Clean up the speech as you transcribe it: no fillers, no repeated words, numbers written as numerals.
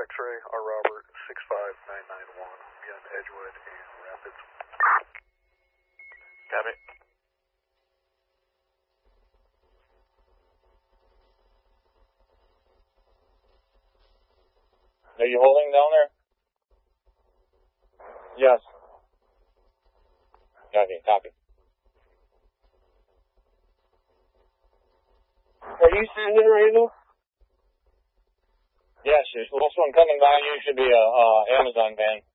Trey, R. Robert, 65991, again, Edgewood and Rapids. Copy. Are you holding down there? Yes. Okay, copy. Are you sending it, Randall? Yes, this one coming by you should be a Amazon van.